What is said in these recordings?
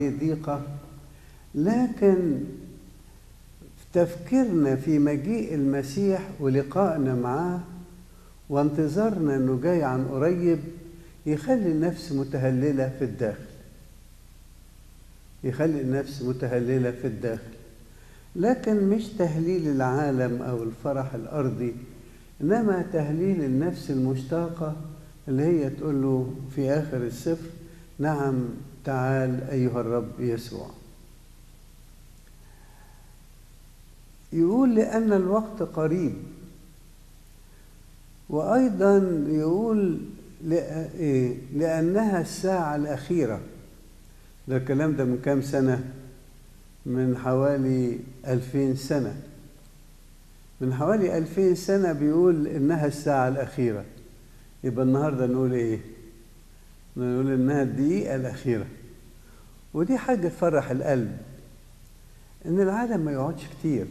ضيقة، لكن تفكيرنا في مجيء المسيح ولقائنا معاه وانتظارنا انه جاي عن قريب يخلي النفس متهللة في الداخل، يخلي النفس متهللة في الداخل، لكن مش تهليل العالم أو الفرح الأرضي، إنما تهليل النفس المشتاقة اللي هي تقول له في آخر السفر: نعم تعال أيها الرب يسوع. يقول لأن الوقت قريب، وأيضا يقول لأنها الساعة الأخيرة. ده الكلام ده من كام سنة؟ من حوالي 2000 سنة. من حوالي 2000 سنة بيقول إنها الساعة الأخيرة. يبقى النهاردة نقول إيه؟ نقول إنها الدقيقة الأخيرة. ودي حاجة تفرح القلب، إن العالم ما يقعدش كتير.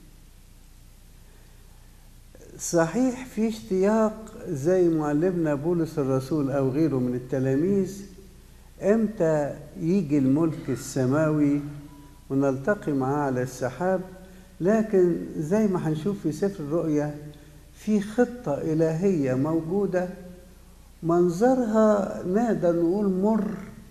صحيح في اشتياق زي معلمنا بولس الرسول أو غيره من التلاميذ، إمتى يجي الملك السماوي ونلتقي معاه على السحاب، لكن زي ما هنشوف في سفر الرؤيا في خطة إلهية موجودة، منظرها نقدر نقول مر،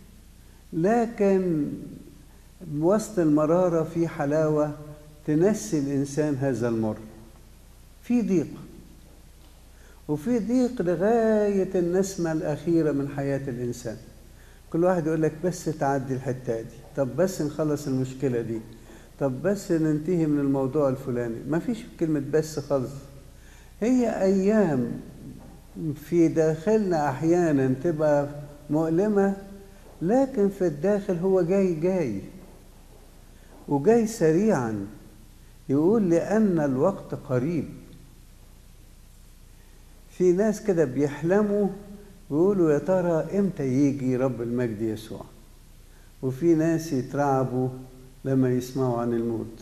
لكن وسط المرارة في حلاوة تنسي الإنسان هذا المر. في ضيق، وفي ضيق لغاية النسمة الأخيرة من حياة الإنسان. كل واحد يقول لك بس تعدي الحتة دي، طب بس نخلص المشكلة دي، طب بس ننتهي من الموضوع الفلاني. ما فيش كلمة بس خالص. هي أيام في داخلنا أحيانا تبقى مؤلمة، لكن في الداخل هو جاي وجاي سريعا. يقول لأن الوقت قريب. في ناس كده بيحلموا ويقولوا يا ترى امتى يجي رب المجد يسوع، وفي ناس يترعبوا لما يسمعوا عن الموت.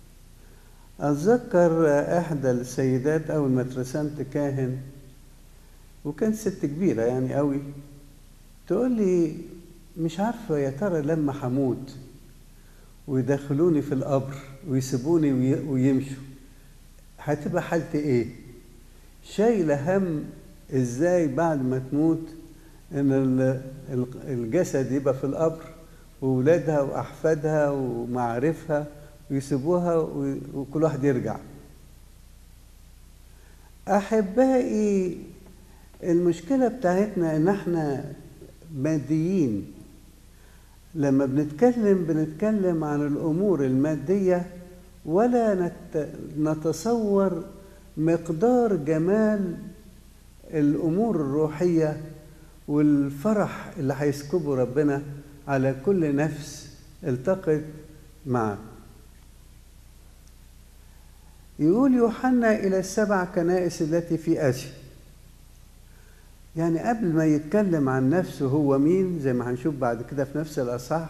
أتذكر إحدى السيدات أول ما اترسمت كاهن، وكانت ست كبيرة يعني قوي، تقول لي مش عارفة يا ترى لما هموت ويدخلوني في القبر ويسيبوني ويمشوا هتبقى حالتي ايه؟ شايلة هم ازاي بعد ما تموت ان الجسد يبقى في القبر وولادها واحفادها ومعارفها ويسيبوها وكل واحد يرجع. احبائي، المشكلة بتاعتنا ان احنا ماديين. لما بنتكلم عن الامور المادية ولا نتصور مقدار جمال الامور الروحية والفرح اللي هيسكبه ربنا على كل نفس التقت معه. يقول يوحنا إلى السبع كنائس التي في آسيا. يعني قبل ما يتكلم عن نفسه هو مين، زي ما هنشوف بعد كده في نفس الأصحاح،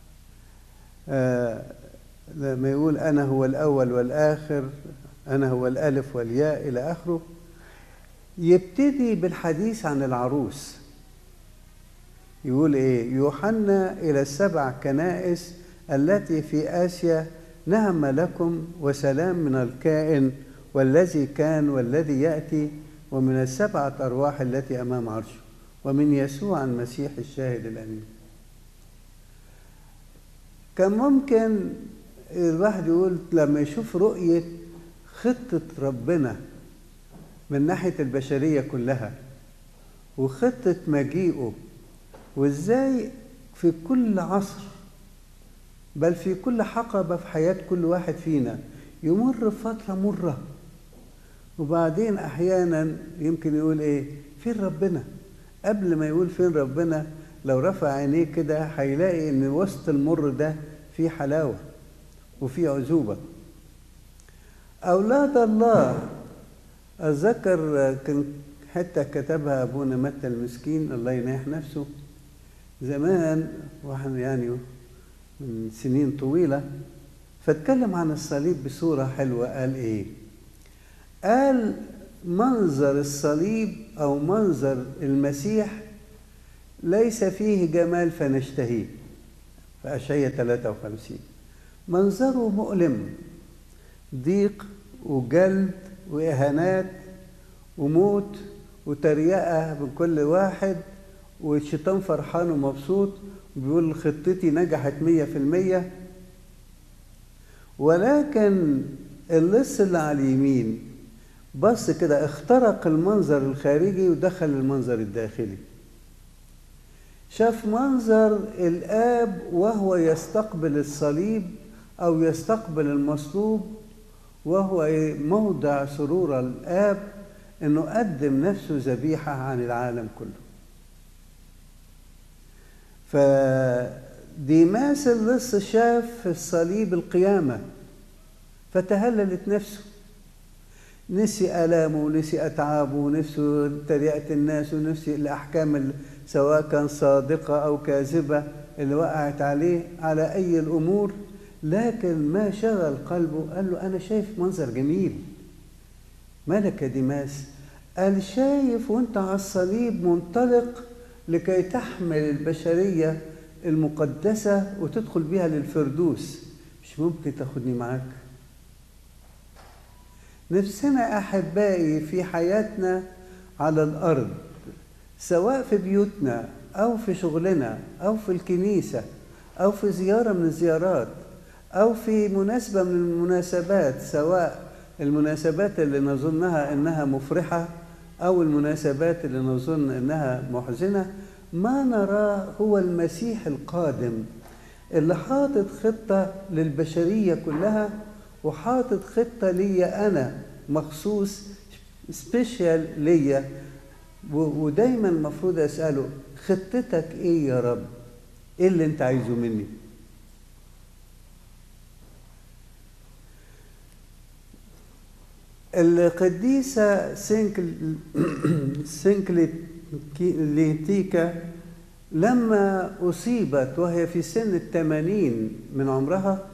لما يقول أنا هو الأول والآخر، أنا هو الألف والياء إلى آخره، يبتدي بالحديث عن العروس. يقول إيه؟ يوحنا إلى السبع كنائس التي في آسيا، نعم لكم وسلام من الكائن والذي كان والذي يأتي، ومن السبعة أرواح التي أمام عرشه، ومن يسوع المسيح الشاهد الأمين. كان ممكن الواحد يقول لما يشوف رؤية خطة ربنا من ناحية البشرية كلها وخطة مجيئه، وإزاي في كل عصر بل في كل حقبة في حياة كل واحد فينا يمر فترة مرة، وبعدين أحيانا يمكن يقول إيه؟ فين ربنا؟ قبل ما يقول فين ربنا، لو رفع عينيه كده هيلاقي إن وسط المر ده في حلاوة وفي عذوبة. أولاد الله، أتذكر كان حتى كتبها أبونا متى المسكين الله ينيح نفسه زمان، واحد يعني من سنين طويلة، فاتكلم عن الصليب بصورة حلوة. قال إيه؟ قال منظر الصليب أو منظر المسيح ليس فيه جمال فنشتهيه. في أشعياء 53. منظره مؤلم، ضيق وجلد وإهانات وموت وتريقة من كل واحد، والشيطان فرحان ومبسوط وبيقول خطتي نجحت 100%. ولكن اللص اللي على اليمين بص كده، اخترق المنظر الخارجي ودخل المنظر الداخلي. شاف منظر الآب وهو يستقبل الصليب أو يستقبل المصلوب، وهو موضع سرور الآب إنه قدم نفسه ذبيحة عن العالم كله. فديماس اللص شاف في الصليب القيامة فتهللت نفسه، نسي آلامه ونسي أتعابه ونسي تريقة الناس ونسي الأحكام سواء كان صادقة أو كاذبة اللي وقعت عليه على أي الأمور. لكن ما شغل قلبه، قال له أنا شايف منظر جميل. مالك يا ديماس؟ قال شايف وانت على الصليب منطلق لكي تحمل البشرية المقدسة وتدخل بها للفردوس، مش ممكن تاخدني معاك؟ نفسنا أحبائي في حياتنا على الأرض، سواء في بيوتنا أو في شغلنا أو في الكنيسة أو في زيارة من الزيارات أو في مناسبة من المناسبات، سواء المناسبات اللي نظنها إنها مفرحة أو المناسبات اللي نظن إنها محزنة، ما نراه هو المسيح القادم اللي حاطط خطة للبشرية كلها، وحاطط خطة ليا أنا مخصوص سبيشال ليا. ودايما المفروض أسأله خطتك إيه يا رب؟ إيه اللي أنت عايزه مني؟ القديسة سنكليتيكا لما أصيبت وهي في سن 80 من عمرها،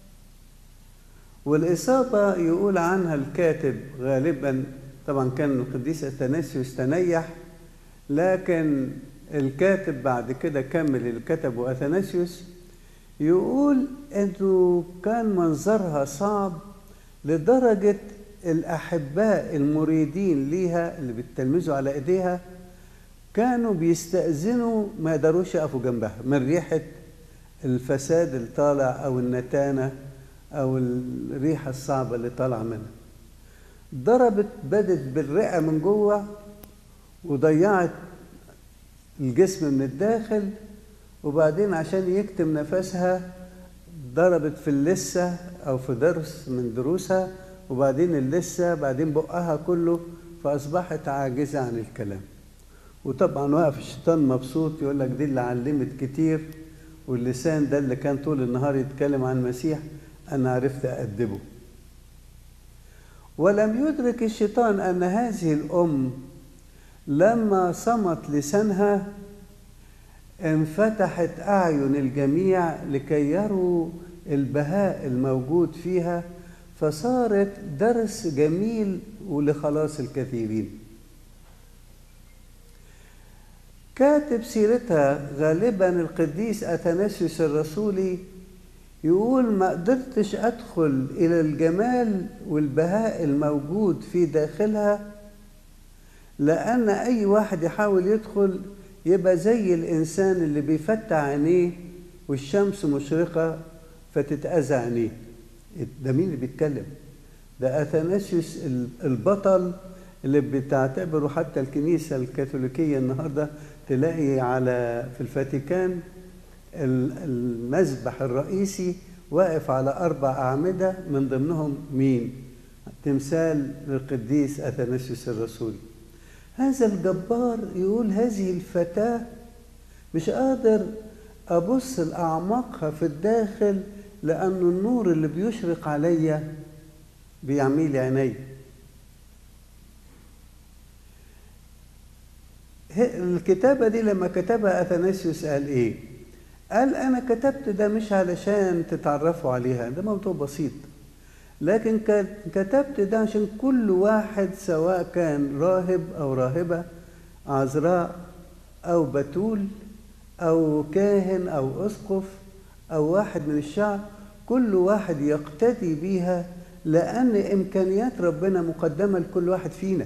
والإصابة يقول عنها الكاتب غالبا، طبعا كان القديس أثناسيوس تنيح، لكن الكاتب بعد كده كمل اللي كتبه أثناسيوس، يقول إنه كان منظرها صعب لدرجة الأحباء المريدين ليها اللي بيتلمذوا على إيديها كانوا بيستأذنوا ما يقدروش يقفوا جنبها من ريحة الفساد اللي طالع أو النتانة أو الريحة الصعبة اللي طالعة منها. بدت بالرئة من جوه وضيعت الجسم من الداخل، وبعدين عشان يكتم نفسها ضربت في اللثة أو في درس من دروسها، وبعدين اللثة، بعدين بقها كله، فأصبحت عاجزة عن الكلام. وطبعا واقف الشيطان مبسوط يقول لك دي اللي علمت كتير، واللسان ده اللي كان طول النهار يتكلم عن المسيح أنا عرفت أأدبه. ولم يدرك الشيطان أن هذه الأم لما صمت لسانها انفتحت أعين الجميع لكي يروا البهاء الموجود فيها، فصارت درس جميل ولخلاص الكثيرين. كاتب سيرتها غالبا القديس أثناسيوس الرسولي يقول ما قدرتش أدخل إلى الجمال والبهاء الموجود في داخلها، لأن أي واحد يحاول يدخل يبقى زي الإنسان اللي بيفتح عينيه والشمس مشرقة فتتأذى عينيه. ده مين اللي بيتكلم؟ ده أثناسيوس البطل اللي بتعتبره حتى الكنيسة الكاثوليكية النهاردة تلاقي في الفاتيكان المذبح الرئيسي واقف على 4 أعمدة، من ضمنهم مين؟ تمثال للقديس أثناسيوس الرسولي. هذا الجبار يقول هذه الفتاة مش قادر أبص لأعماقها في الداخل، لأن النور اللي بيشرق عليا بيعمل عيني. الكتابة دي لما كتبها أثناسيوس قال إيه؟ قال أنا كتبت ده مش علشان تتعرفوا عليها، ده موضوع بسيط، لكن كتبت ده عشان كل واحد سواء كان راهب أو راهبة، عذراء أو بتول أو كاهن أو أسقف أو واحد من الشعب، كل واحد يقتدي بيها، لأن إمكانيات ربنا مقدمة لكل واحد فينا.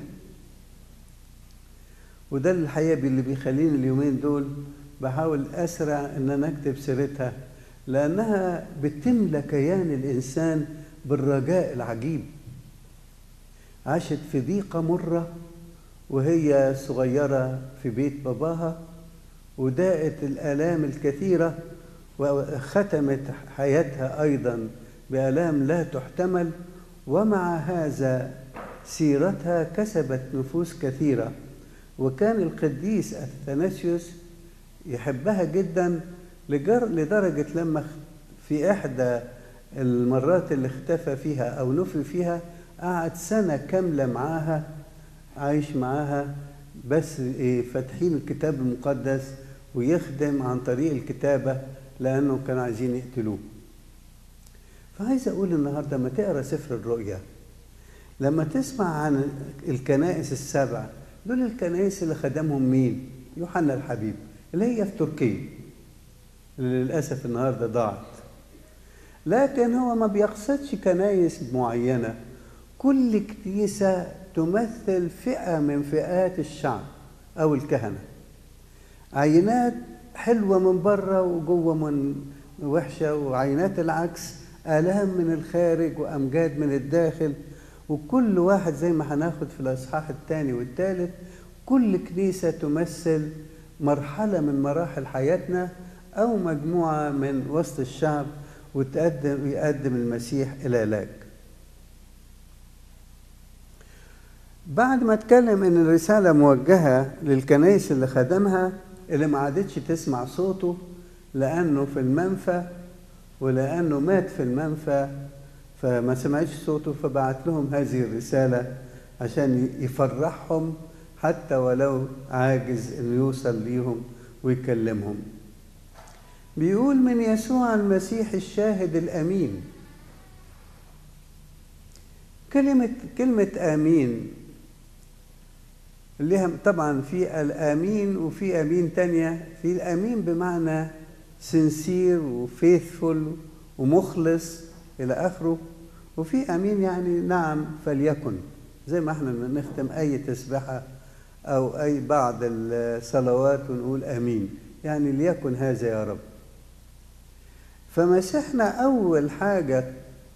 وده الحقيقة اللي بيخليني اليومين دول بحاول أسرع إن أنا أكتب سيرتها، لأنها بتملى كيان الإنسان بالرجاء العجيب. عاشت في ضيقة مرة وهي صغيرة في بيت باباها، وداءت الآلام الكثيرة، وختمت حياتها أيضا بآلام لا تحتمل، ومع هذا سيرتها كسبت نفوس كثيرة. وكان القديس أثناسيوس يحبها جدا، لدرجة لما في إحدى المرات اللي اختفى فيها أو نفي فيها قعد سنة كاملة معاها، عايش معاها، بس فاتحين الكتاب المقدس ويخدم عن طريق الكتابة، لأنه كانوا عايزين يقتلوه. فعايز أقول النهاردة لما تقرأ سفر الرؤيا، لما تسمع عن الكنائس السبع، دول الكنائس اللي خدمهم مين؟ يوحنا الحبيب، اللي هي في تركيا، اللي للأسف النهاردة ضاعت. لكن هو ما بيقصدش كنائس معينة، كل كنيسة تمثل فئة من فئات الشعب أو الكهنة، عينات حلوة من بره وجوه من وحشة، وعينات العكس، آلام من الخارج وأمجاد من الداخل. وكل واحد زي ما هناخد في الأصحاح الثاني والثالث، كل كنيسة تمثل مرحلة من مراحل حياتنا أو مجموعة من وسط الشعب، ويقدم المسيح إلى لاك. بعد ما اتكلم ان الرسالة موجهة للكنائس اللي خدمها، اللي ما عادتش تسمع صوته لأنه في المنفى، ولأنه مات في المنفى فما سمعتش صوته، فبعت لهم هذه الرسالة عشان يفرحهم حتى ولو عاجز انه يوصل ليهم ويكلمهم. بيقول: من يسوع المسيح الشاهد الأمين. كلمة آمين ليها طبعا في الآمين وفي أمين تانية. في الآمين بمعنى سنسير وفيثفول ومخلص إلى آخره، وفي أمين يعني نعم فليكن، زي ما احنا نختم أي تسبحة أو أي بعض الصلوات ونقول آمين، يعني ليكن هذا يا رب. فمسيحنا أول حاجة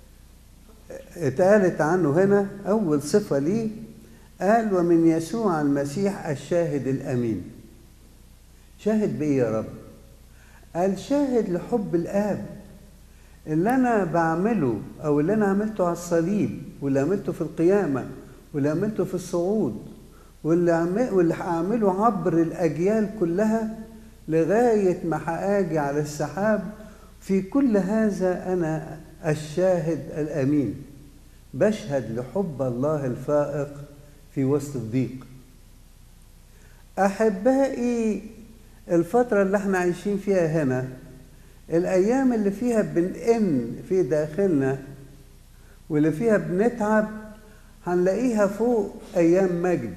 اتقالت عنه هنا، أول صفة ليه، قال: ومن يسوع المسيح الشاهد الأمين. شاهد بإيه يا رب؟ قال: شاهد لحب الآب، اللي أنا بعمله أو اللي أنا عملته على الصليب، واللي عملته في القيامة، واللي عملته في الصعود، واللي هعمله عبر الأجيال كلها لغاية ما هاجي على السحاب. في كل هذا أنا الشاهد الأمين، بشهد لحب الله الفائق في وسط الضيق. أحبائي، الفترة اللي احنا عايشين فيها هنا، الأيام اللي فيها بنئن في داخلنا واللي فيها بنتعب، هنلاقيها فوق أيام مجد.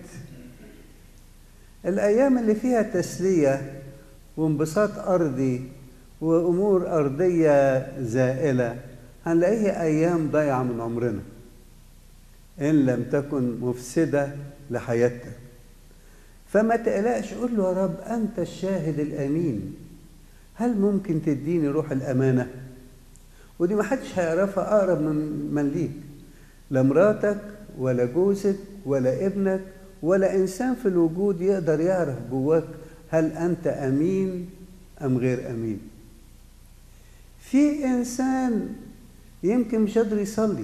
الأيام اللي فيها تسلية وانبساط أرضي وأمور أرضية زائلة، هنلاقيها أيام ضيعة من عمرنا إن لم تكن مفسدة لحياتنا. فما تقلقش، قول له: يا رب أنت الشاهد الأمين، هل ممكن تديني روح الأمانة؟ ودي ما حدش هيعرفها أقرب من ليك، لا مراتك ولا جوزك ولا ابنك ولا إنسان في الوجود يقدر يعرف جواك هل أنت أمين أم غير أمين. في إنسان يمكن مش قادر يصلي.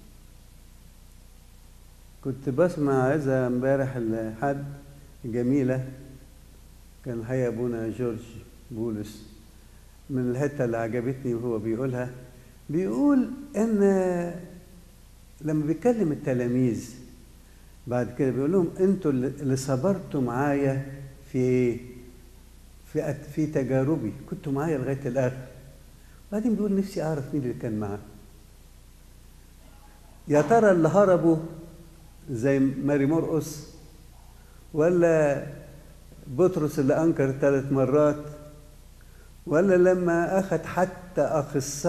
كنت بسمع عظة امبارح لحد جميلة، كان الحقيقة أبونا جورج بولس، من الحتة اللي عجبتني وهو بيقولها، بيقول إن لما بيكلم التلاميذ بعد كده بيقول لهم: أنتوا اللي صبرتوا معايا في تجاربي، كنتوا معايا لغاية الآخر. بعدين بيقول: نفسي أعرف مين اللي كان معاه. يا ترى اللي هربوا زي ماري مرقس، ولا بطرس اللي أنكر 3 مرات، ولا لما أخذ حتى أخصائي